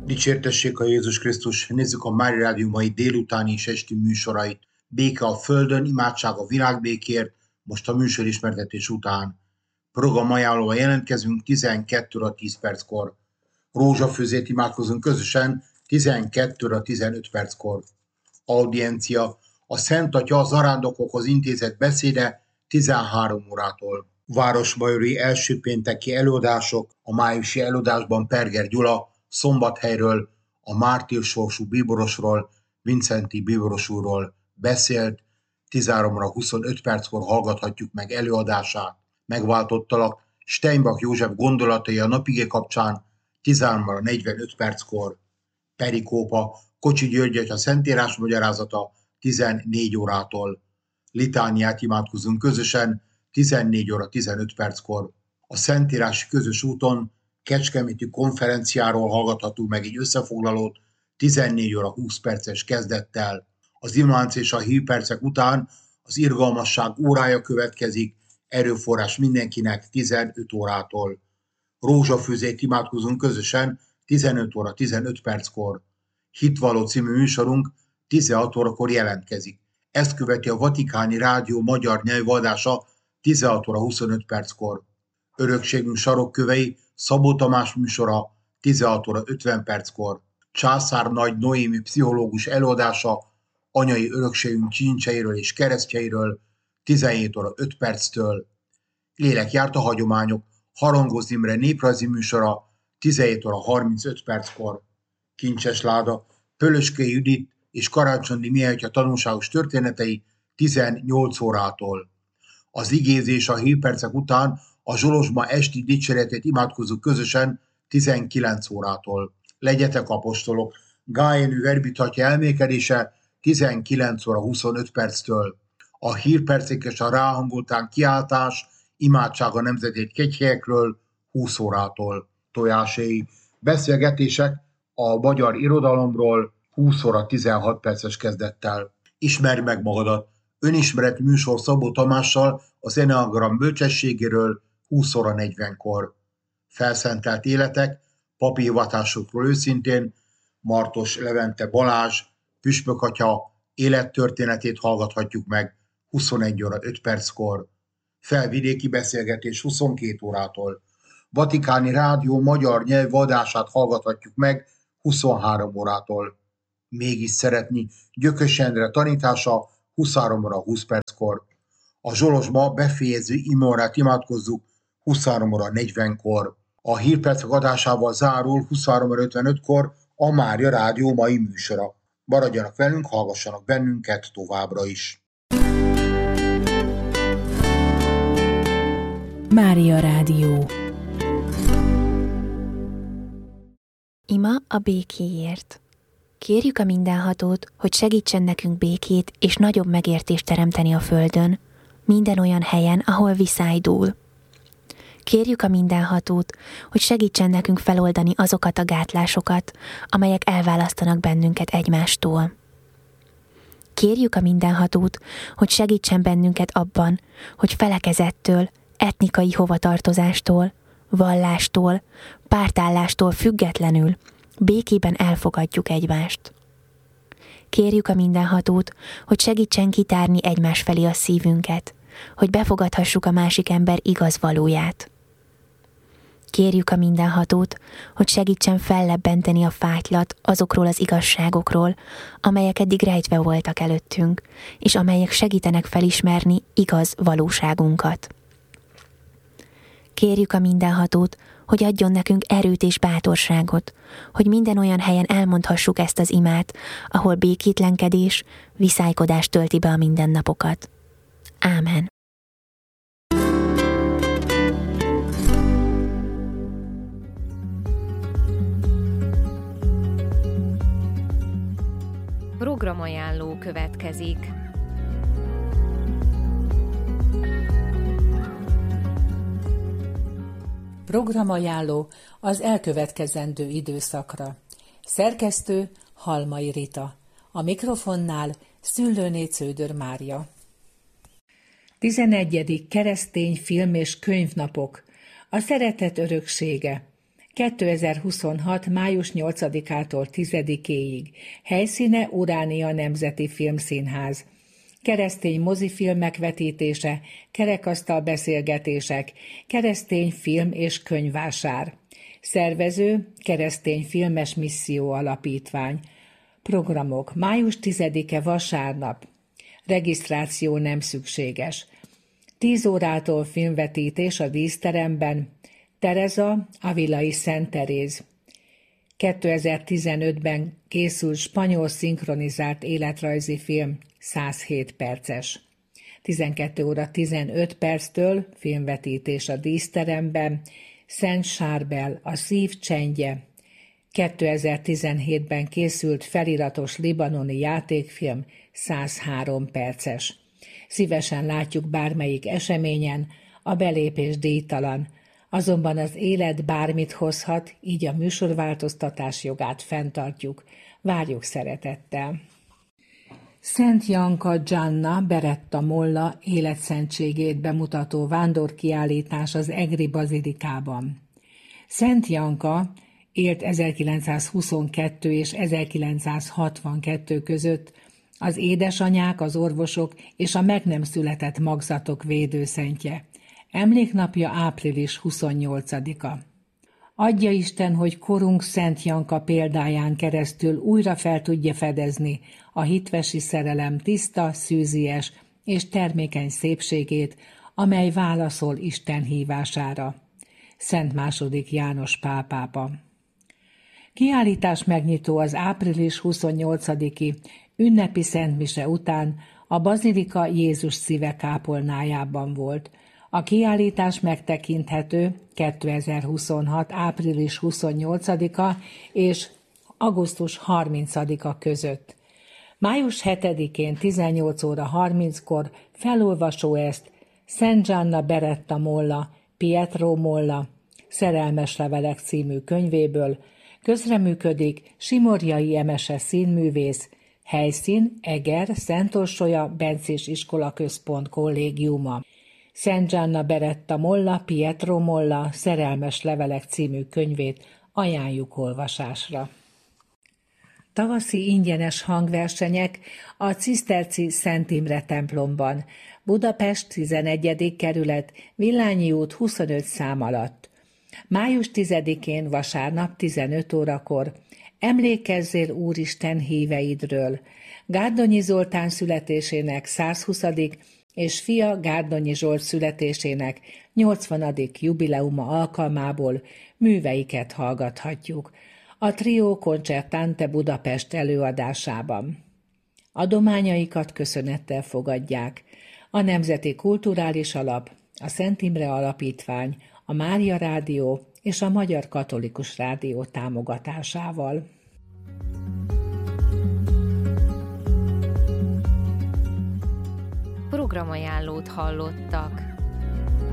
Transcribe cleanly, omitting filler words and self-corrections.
Dicsértessék a Jézus Krisztus! Nézzük a Mária Rádió mai délutáni és esti műsorait. Béke a földön, imádság a világbékért, most a műsorismertetés után. Programajánlóval jelentkezünk 12 óra 10 perckor. Rózsafőzét imádkozunk közösen 12 óra 15 perckor. Audiencia, a Szent Atya zarándokokhoz intézett beszéde 13 órától. Városmajori első pénteki előadások, a májusi előadásban Perger Gyula, Szombathelyről, a mártírsorsú bíborosról, Vincenti bíboros úrról beszélt, 13 óra 25 perckor hallgathatjuk meg előadását. Megváltottalak Steinbach József gondolatai a napigé kapcsán, 13 óra 45 perckor. Perikópa, Kocsi György atya szentírás magyarázata 14 órától. Litániát imádkozunk közösen 14 óra 15 perckor. A Szentírási Közös úton Kecskeméti konferenciáról hallgathatunk meg egy összefoglalót 14 óra 20 perces kezdettel. Az imánc és a hívpercek után az irgalmasság órája következik, erőforrás mindenkinek 15 órától. Rózsafőzét imádkozunk közösen 15 óra 15 perckor. Hitvaló című műsorunk 16 órakor jelentkezik. Ezt követi a Vatikáni Rádió magyar nyelvadása 16 óra 25 perckor. Örökségünk sarokkövei Szabó Tamás műsora 16 óra 50 perckor. Császár Nagy Noémi pszichológus előadása anyai örökségünk kincseiről és keresztjeiről 17 óra 5 perctől. Lélekjárt a hagyományok Harangos Imre néprajzi műsora 17 óra 35 perckor. Kincses láda Pölöskei Judit és Karácsonyi Mihály tanulságos történetei 18 órától. Az igézés a hírpercek után a Zsolozsma esti dicséretét imádkozzuk közösen 19 órától. Legyetek apostolok, Gájenű verbitatja elmékedése 19 óra 25 perctől. A hírpercek és a ráhangoltán kiáltás, imádság a nemzeti kegyhelyekről 20 órától. Tojáséi beszélgetések a magyar irodalomról 20 óra 16 perces kezdettel. Ismerd meg magadat! Önismereti műsor Szabó Tamással az Eneagram bölcsességéről 20 óra 40-kor. Felszentelt életek, papi hivatásokról őszintén, Martos Levente Balázs, püspök atya élettörténetét hallgathatjuk meg 21 óra 5 perckor. Felvidéki beszélgetés 22 órától. Vatikáni Rádió magyar nyelvadását hallgathatjuk meg 23 órától. Mégis szeretni Gyökös Endre tanítása 23 óra 20 perckor. A Zsolozsma befejező imeórát imádkozzuk 23 óra 40-kor. A hírpercek adásával zárul 23 óra 55-kor a Mária Rádió mai műsora. Maradjanak velünk, hallgassanak bennünket továbbra is. Mária Rádió. Ima a békéért. Kérjük a Mindenhatót, hogy segítsen nekünk békét és nagyobb megértést teremteni a Földön, minden olyan helyen, ahol viszály dúl. Kérjük a Mindenhatót, hogy segítsen nekünk feloldani azokat a gátlásokat, amelyek elválasztanak bennünket egymástól. Kérjük a Mindenhatót, hogy segítsen bennünket abban, hogy felekezettől, etnikai hovatartozástól, vallástól, pártállástól függetlenül békében elfogadjuk egymást. Kérjük a Mindenhatót, hogy segítsen kitárni egymás felé a szívünket, hogy befogadhassuk a másik ember igaz valóját. Kérjük a Mindenhatót, hogy segítsen fellebbenteni a fátylat azokról az igazságokról, amelyek eddig rejtve voltak előttünk, és amelyek segítenek felismerni igaz valóságunkat. Kérjük a Mindenhatót, hogy adjon nekünk erőt és bátorságot, hogy minden olyan helyen elmondhassuk ezt az imát, ahol békétlenkedés, viszálykodás tölti be a mindennapokat. Ámen. Programajánló következik. Programajánló az elkövetkezendő időszakra. Szerkesztő Halmai Rita. A mikrofonnál Szüllőné Cződör Mária. 11. keresztény film- és könyvnapok. A szeretet öröksége. 2026. május 8-ától 10-éig. Helyszíne Uránia Nemzeti Filmszínház. Keresztény mozifilmek vetítése, kerekasztal beszélgetések, keresztény film- és könyvvásár. Szervező, Keresztény Filmes Misszió Alapítvány. Programok: május 10-e vasárnap. Regisztráció nem szükséges. 10 órától filmvetítés a díszteremben. Tereza, Avilai Szent Teréz. 2015-ben készült spanyol szinkronizált életrajzi film, 107 perces. 12 óra 15 perctől filmvetítés a díszteremben. Szent Sárbel, a szív csendje. 2017-ben készült feliratos libanoni játékfilm, 103 perces. Szívesen látjuk bármelyik eseményen, a belépés díjtalan, azonban az élet bármit hozhat, így a műsorváltoztatás jogát fenntartjuk. Várjuk szeretettel. Szent Janka Gianna Beretta Molla életszentségét bemutató vándorkiállítás az Egri bazilikában. Szent Janka élt 1922 és 1962 között, az édesanyák, az orvosok és a meg nem született magzatok védőszentje. Emléknapja április 28-a. Adja Isten, hogy korunk Szent Janka példáján keresztül újra fel tudja fedezni a hitvesi szerelem tiszta, szűzies és termékeny szépségét, amely válaszol Isten hívására. Szent II. János Pál pápa. Kiállítás megnyitó az április 28-i ünnepi szentmise után a Bazilika Jézus szíve kápolnájában volt. A kiállítás megtekinthető 2026. április 28-a és augusztus 30-a között. Május 7-én 18 óra 30-kor felolvasó ezt Szent Gianna Beretta Molla, Pietro Molla, Szerelmes levelek című könyvéből. Közreműködik Simorjai Emese színművész, helyszín Eger, Szentorsolya, Bencés Iskolaközpont kollégiuma. Szent Gianna Beretta Molla, Pietro Molla, Szerelmes levelek című könyvét ajánljuk olvasásra. Tavaszi ingyenes hangversenyek a Ciszterci Szent Imre templomban, Budapest 11. kerület, Villányi út 25 szám alatt. Május 10-én vasárnap 15 órakor emlékezzél Úristen híveidről. Gárdonyi Zoltán születésének 120. és fia Gárdonyi Zsolt születésének 80. jubileuma alkalmából műveiket hallgathatjuk a Trio Concertante Budapest előadásában. Adományaikat köszönettel fogadják a Nemzeti Kulturális Alap, a Szent Imre Alapítvány, a Mária Rádió és a Magyar Katolikus Rádió támogatásával. Programajánlót hallottak.